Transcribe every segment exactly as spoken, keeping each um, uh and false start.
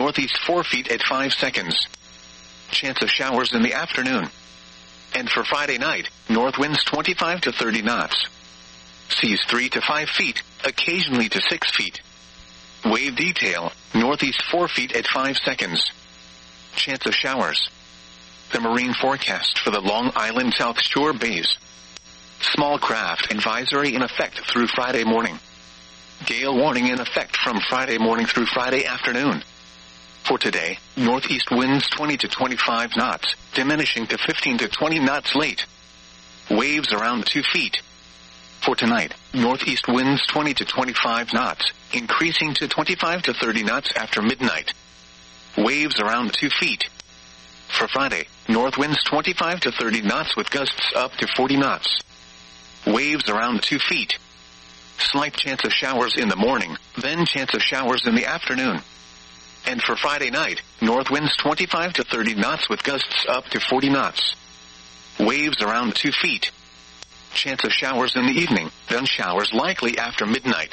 northeast four feet at five seconds. Chance of showers in the afternoon. And for Friday night, north winds twenty-five to thirty knots. Seas three to five feet, occasionally to six feet. Wave detail, northeast four feet at five seconds. Chance of showers. The marine forecast for the Long Island South Shore bays. Small craft advisory in effect through Friday morning. Gale warning in effect from Friday morning through Friday afternoon. For today, northeast winds twenty to twenty-five knots, diminishing to fifteen to twenty knots late. Waves around two feet. For tonight, northeast winds twenty to twenty-five knots, increasing to twenty-five to thirty knots after midnight. Waves around two feet. For Friday, north winds twenty-five to thirty knots with gusts up to forty knots. Waves around two feet. Slight chance of showers in the morning, then chance of showers in the afternoon. And for Friday night, north winds twenty-five to thirty knots with gusts up to forty knots. Waves around two feet. Chance of showers in the evening, then showers likely after midnight.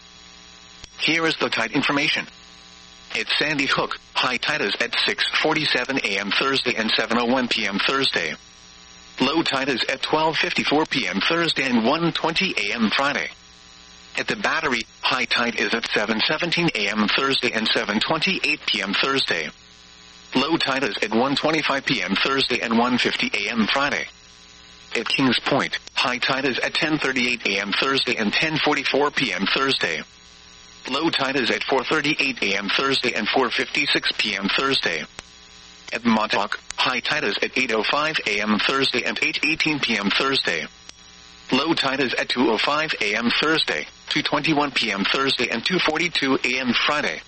Here is the tide information. At Sandy Hook, high tide is at six forty-seven a m Thursday and seven oh one p m Thursday. Low tide is at twelve fifty-four p m Thursday and one twenty a m Friday. At the Battery, high tide is at seven seventeen a m Thursday and seven twenty-eight p m Thursday. Low tide is at one twenty-five p m Thursday and one fifty a m Friday. At Kings Point, high tide is at ten thirty-eight a m Thursday and ten forty-four p m Thursday. Low tide is at four thirty-eight a m Thursday and four fifty-six p m Thursday. At Montauk, high tide is at eight oh five a m Thursday and eight eighteen p m Thursday. Low tide is at two oh five a m Thursday, two twenty-one p m Thursday and two forty-two a m Friday.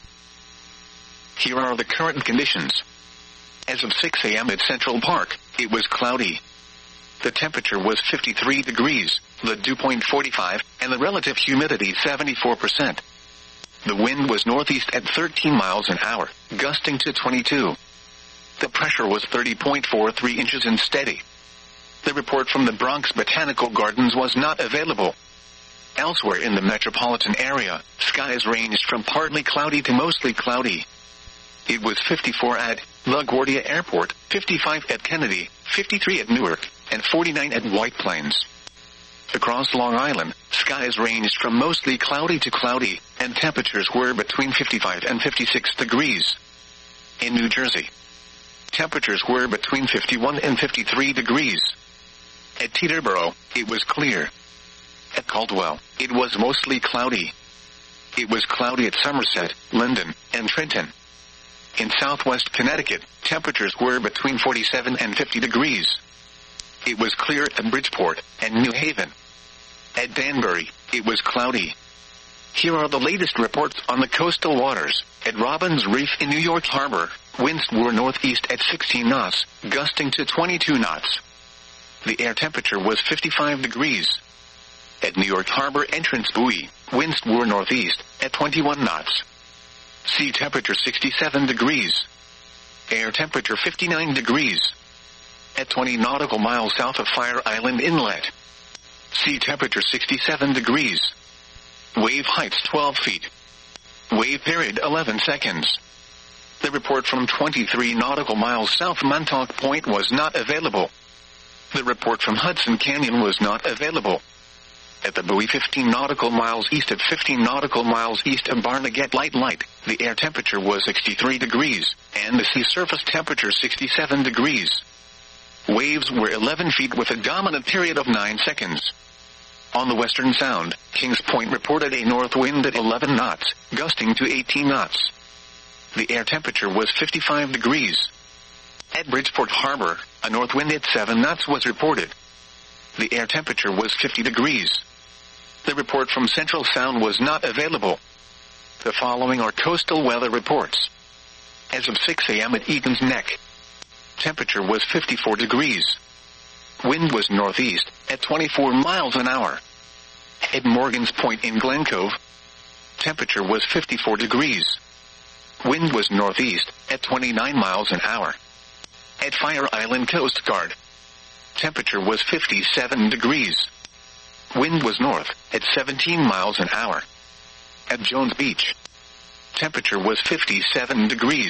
Here are the current conditions. As of six a m at Central Park, it was cloudy. The temperature was fifty-three degrees, the dew point forty-five, and the relative humidity seventy-four percent. The wind was northeast at thirteen miles an hour, gusting to twenty-two. The pressure was thirty point four three inches and steady. The report from the Bronx Botanical Gardens was not available. Elsewhere in the metropolitan area, skies ranged from partly cloudy to mostly cloudy. It was fifty-four at LaGuardia Airport, fifty-five at Kennedy, fifty-three at Newark, and forty-nine at White Plains. Across Long Island, skies ranged from mostly cloudy to cloudy, and temperatures were between fifty-five and fifty-six degrees. In New Jersey, temperatures were between fifty-one and fifty-three degrees. At Teterboro, it was clear. At Caldwell, it was mostly cloudy. It was cloudy at Somerset, Linden, and Trenton. In southwest Connecticut, temperatures were between forty-seven and fifty degrees. It was clear at Bridgeport and New Haven. At Danbury, it was cloudy. Here are the latest reports on the coastal waters. At Robbins Reef in New York Harbor, winds were northeast at sixteen knots, gusting to twenty-two knots. The air temperature was fifty-five degrees. At New York Harbor Entrance Buoy, winds were northeast at twenty-one knots. Sea temperature sixty-seven degrees. Air temperature fifty-nine degrees. At twenty nautical miles south of Fire Island Inlet. Sea temperature sixty-seven degrees. Wave heights twelve feet. Wave period eleven seconds. The report from twenty-three nautical miles south of Montauk Point was not available. The report from Hudson Canyon was not available. At the buoy fifteen nautical miles east of fifteen nautical miles east of Barnegat Light Light, the air temperature was sixty-three degrees, and the sea surface temperature sixty-seven degrees. Waves were eleven feet with a dominant period of nine seconds. On the Western Sound, Kings Point reported a north wind at eleven knots, gusting to eighteen knots. The air temperature was fifty-five degrees. At Bridgeport Harbor, a north wind at seven knots was reported. The air temperature was fifty degrees. The report from Central Sound was not available. The following are coastal weather reports. As of six a m at Egan's Neck, temperature was fifty-four degrees. Wind was northeast at twenty-four miles an hour. At Morgan's Point in Glen Cove, temperature was fifty-four degrees. Wind was northeast at twenty-nine miles an hour. At Fire Island Coast Guard, temperature was fifty-seven degrees. Wind was north at seventeen miles an hour. At Jones Beach, temperature was fifty-seven degrees.